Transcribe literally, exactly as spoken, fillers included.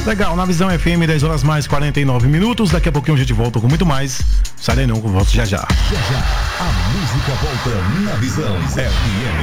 Legal, na Visão F M, dez horas mais quarenta e nove minutos. Daqui a pouquinho a gente volta com muito mais. Sai daí não, que eu volto já já. Já já, a música volta na Visão F M.